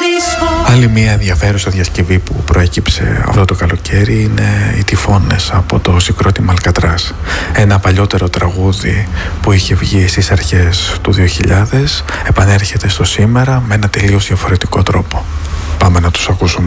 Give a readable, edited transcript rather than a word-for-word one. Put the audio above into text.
Άλλη μια ενδιαφέρουσα διασκευή που προέκυψε αυτό το καλοκαίρι είναι οι Τυφώνες από το συγκρότημα Αλκατράς. Ένα παλιότερο τραγούδι που είχε βγει στις αρχές του 2000 επανέρχεται στο σήμερα με ένα τελείως διαφορετικό τρόπο. Πάμε να τους ακούσουμε.